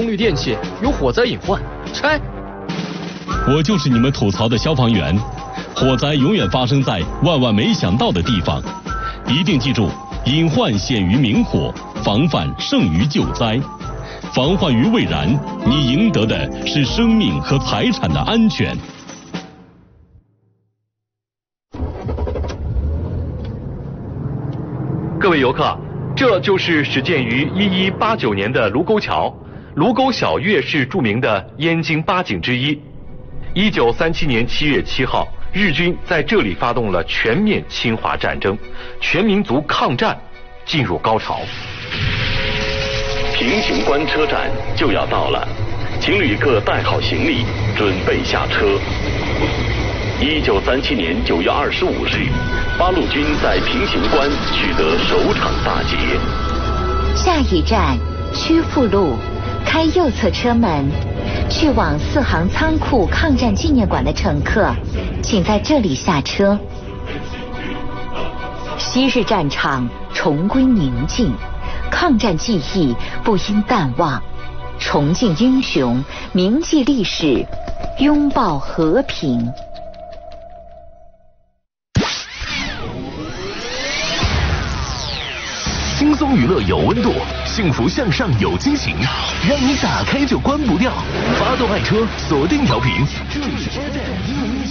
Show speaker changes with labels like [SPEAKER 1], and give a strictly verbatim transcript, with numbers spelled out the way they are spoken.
[SPEAKER 1] 绿电器有火灾隐患，拆。
[SPEAKER 2] 我就是你们吐槽的消防员，火灾永远发生在万万没想到的地方，一定记住，隐患显于明火，防范胜于救灾。防患于未然，你赢得的是生命和财产的安全。
[SPEAKER 3] 各位游客，这就是始建于一一八九年的卢沟桥。卢沟晓月是著名的燕京八景之一。一九三七年七月七号，日军在这里发动了全面侵华战争，全民族抗战进入高潮。
[SPEAKER 4] 平型关车站就要到了，请旅客带好行李，准备下车。一九三七年九月二十五日，八路军在平型关取得首场大捷。
[SPEAKER 5] 下一站曲阜路，开右侧车门，去往四行仓库抗战纪念馆的乘客，请在这里下车。昔日战场重归宁静，抗战记忆不应淡忘，重敬英雄，铭记历史，拥抱和平。
[SPEAKER 6] 轻松娱乐有温度，幸福向上有激情，让你打开就关不掉。发动爱车，锁定调频，这里是 F M 一零一。